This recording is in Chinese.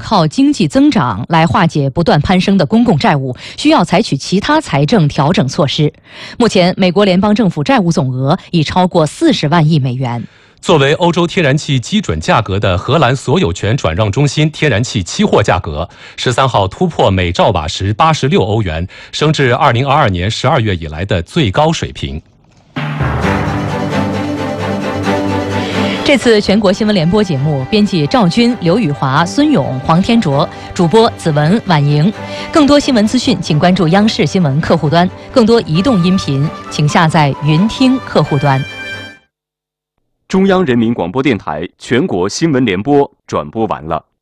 靠经济增长来化解不断攀升的公共债务，需要采取其他财政调整措施。目前，美国联邦政府债务总额已超过40万亿美元。 作为欧洲天然气基准价格的荷兰所有权转让中心，天然气期货价格13号突破每兆瓦时86欧元，升至2022年12月以来的最高水平。 这次全国新闻联播节目，编辑赵军、刘宇华、孙勇、黄天卓，主播子文、婉莹。更多新闻资讯，请关注央视新闻客户端；更多移动音频，请下载云听客户端。 中央人民广播电台全国新闻联播转播完了。